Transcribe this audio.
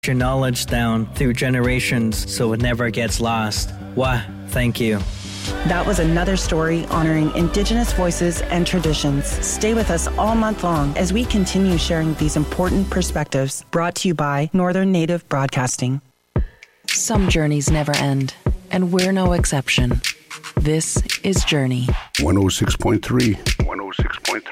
your knowledge down through generations so it never gets lost. Wah, thank you. That was another story honoring Indigenous voices and traditions. Stay with us all month long as we continue sharing these important perspectives. Brought to you by Northern Native Broadcasting. Some journeys never end, and we're no exception. This is Journey. 106.3. 106.3.